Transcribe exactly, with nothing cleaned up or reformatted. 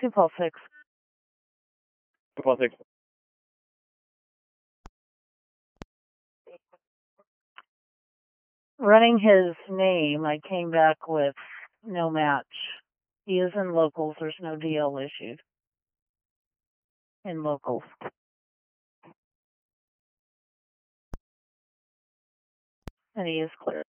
Two Paul six. Two Paul six. Running his name, I came back with no match. He is in locals. There's no D L issued in locals. And he is clear.